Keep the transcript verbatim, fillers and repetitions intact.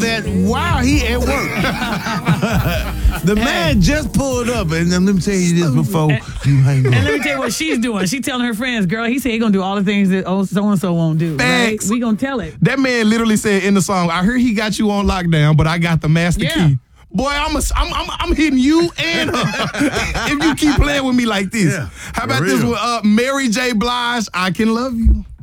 that while he at work. The man just pulled up, and let me tell you this before and, you hang up. And let me tell you what she's doing. She's telling her friends, girl, he said he's going to do all the things that oh, so-and-so won't do. Facts. Right? We going to tell it. That man literally said in the song, I heard he got you on lockdown, but I got the master Yeah. key. Boy, I'm, a, I'm, I'm I'm hitting you and her if you keep playing with me like this. Yeah, How for about this real. one? Uh, Mary J. Blige, I Can Love You.